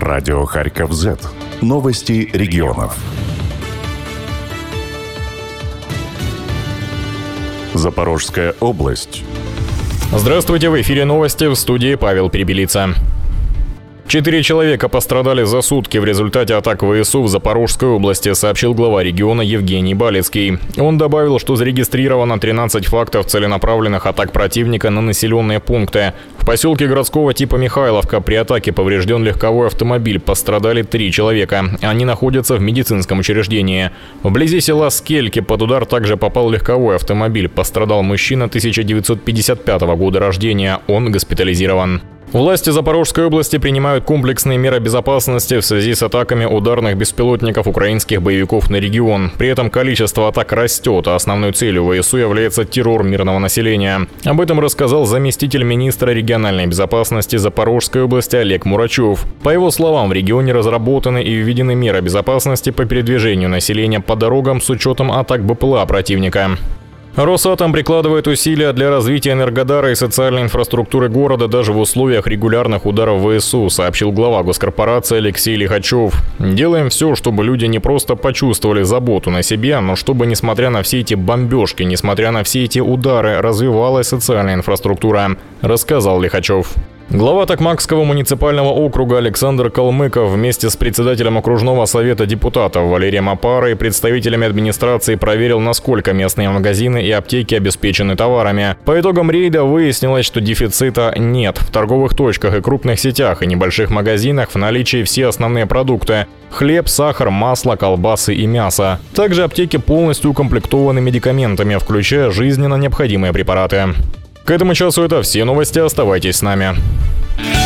Радио Харьков Z. Новости регионов. Запорожская область. Здравствуйте, в эфире новости, в студии Павел Перебелица. 4 человека пострадали за сутки в результате атак ВСУ в Запорожской области, сообщил глава региона Евгений Балецкий. Он добавил, что зарегистрировано 13 фактов целенаправленных атак противника на населенные пункты. В поселке городского типа Михайловка при атаке поврежден легковой автомобиль, пострадали 3 человека. Они находятся в медицинском учреждении. Вблизи села Скельки под удар также попал легковой автомобиль. Пострадал мужчина 1955 года рождения, он госпитализирован. Власти Запорожской области принимают комплексные меры безопасности в связи с атаками ударных беспилотников украинских боевиков на регион. При этом количество атак растет, а основной целью ВСУ является террор мирного населения. Об этом рассказал заместитель министра региональной безопасности Запорожской области Олег Мурачев. По его словам, в регионе разработаны и введены меры безопасности по передвижению населения по дорогам с учетом атак БПЛА противника. Росатом прикладывает усилия для развития Энергодара и социальной инфраструктуры города даже в условиях регулярных ударов ВСУ, сообщил глава госкорпорации Алексей Лихачев. Делаем все, чтобы люди не просто почувствовали заботу на себе, но чтобы, несмотря на все эти бомбежки, несмотря на все эти удары, развивалась социальная инфраструктура, рассказал Лихачев. Глава Токмакского муниципального округа Александр Калмыков вместе с председателем окружного совета депутатов Валерием Апарой и представителями администрации проверил, насколько местные магазины и аптеки обеспечены товарами. По итогам рейда выяснилось, что дефицита нет. В торговых точках и крупных сетях и небольших магазинах в наличии все основные продукты – хлеб, сахар, масло, колбасы и мясо. Также аптеки полностью укомплектованы медикаментами, включая жизненно необходимые препараты. К этому часу это все новости, оставайтесь с нами.